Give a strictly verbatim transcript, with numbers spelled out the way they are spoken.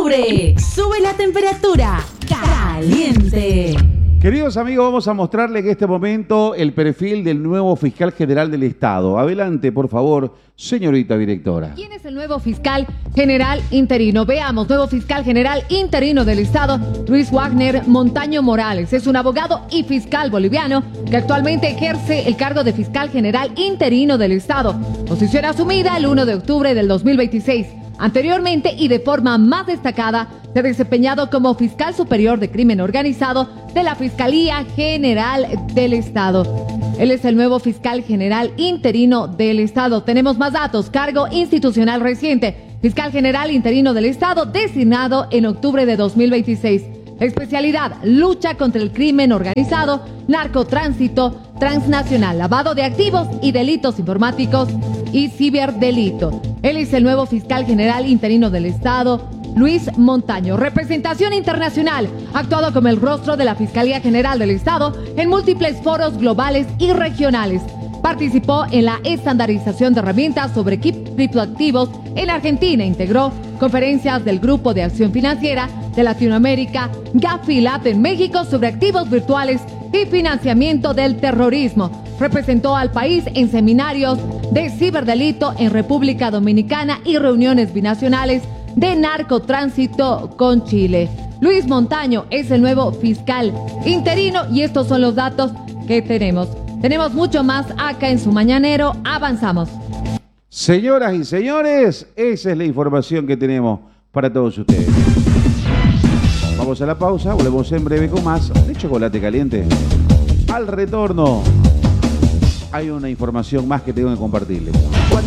octubre, sube la temperatura, caliente. Queridos amigos, vamos a mostrarles en este momento el perfil del nuevo fiscal general del Estado. Adelante, por favor, señorita directora. ¿Quién es el nuevo fiscal general interino? Veamos, nuevo fiscal general interino del Estado, Luis Wagner Montaño Morales. Es un abogado y fiscal boliviano que actualmente ejerce el cargo de fiscal general interino del Estado. Posición asumida el primero de octubre del dos mil veintiséis. Anteriormente y de forma más destacada, se ha desempeñado como fiscal superior de crimen organizado de la Fiscalía General del Estado. Él es el nuevo fiscal general interino del Estado. Tenemos más datos. Cargo institucional reciente. Fiscal general interino del Estado designado en octubre de dos mil veintiséis. Especialidad: lucha contra el crimen organizado, narcotránsito transnacional, lavado de activos y delitos informáticos y ciberdelito. Él es el nuevo fiscal general interino del Estado, Luis Montaño. Representación internacional. Ha actuado como el rostro de la Fiscalía General del Estado en múltiples foros globales y regionales. Participó en la estandarización de herramientas sobre criptoactivos en Argentina. Integró conferencias del Grupo de Acción Financiera de Latinoamérica, GAFILAT, en México, sobre activos virtuales y financiamiento del terrorismo. Representó al país en seminarios de ciberdelito en República Dominicana y reuniones binacionales de narcotránsito con Chile. Luis Montaño es el nuevo fiscal interino y estos son los datos que tenemos. Tenemos mucho más acá en su mañanero. Avanzamos. Señoras y señores, esa es la información que tenemos para todos ustedes. Vamos a la pausa, volvemos en breve con más de Chocolate Caliente. Al retorno hay una información más que tengo que compartirles.